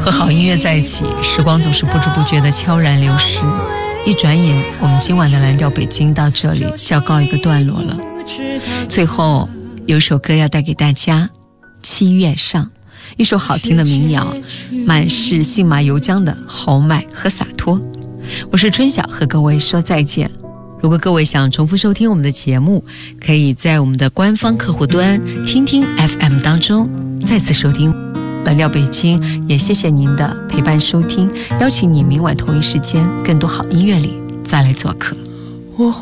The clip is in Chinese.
和好音乐在一起，时光总是不知不觉的悄然流逝，一转眼我们今晚的蓝调北京到这里就要告一个段落了。最后有一首歌要带给大家，七月上，一首好听的民谣，满是信马由缰的豪迈和洒脱。我是春晓，和各位说再见。如果各位想重复收听我们的节目，可以在我们的官方客户端听听 FM 当中再次收听蓝调北京。也谢谢您的陪伴收听，邀请你明晚同一时间更多好音乐里再来做客。 我